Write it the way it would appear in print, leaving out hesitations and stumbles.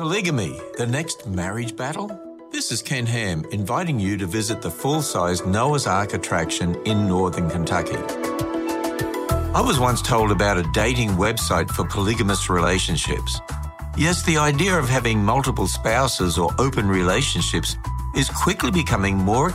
Polygamy, the next marriage battle? This is Ken Ham inviting you to visit the full-size Noah's Ark attraction in northern Kentucky. I was once told about a dating website for polygamous relationships. Yes, the idea of having multiple spouses or open relationships is quickly becoming more